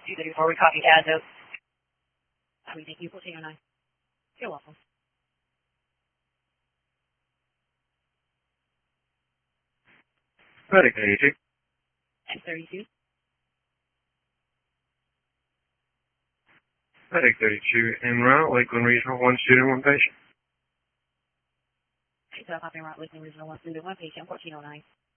234, we copy as of. We thank you, 1409. You're welcome. Medic 82. X32. Medic 32, en route, Lakeland Regional, 1 student, 1 patient. So copy route, Lakeland Regional, 1 student, 1 patient, 1409.